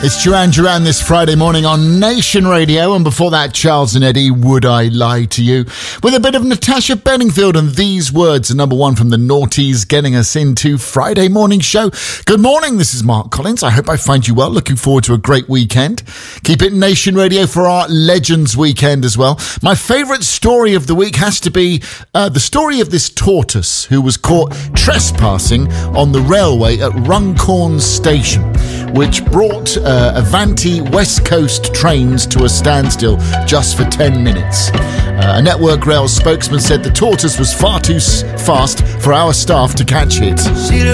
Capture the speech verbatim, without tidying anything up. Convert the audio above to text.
It's Duran Duran this Friday morning on Nation Radio, and before that, Charles and Eddie, Would I Lie to You? With a bit of Natasha Bedingfield and These Words, number one from the Naughties, getting us into Friday morning show. Good morning, this is Mark Collins. I hope I find you well. Looking forward to a great weekend. Keep it Nation Radio for our Legends weekend as well. My favourite story of the week has to be uh, the story of this tortoise who was caught trespassing on the railway at Runcorn Station, which brought uh, Avanti West Coast trains to a standstill just for ten minutes. Uh, a Network Rail spokesman said the tortoise was far too s- fast for our staff to catch it.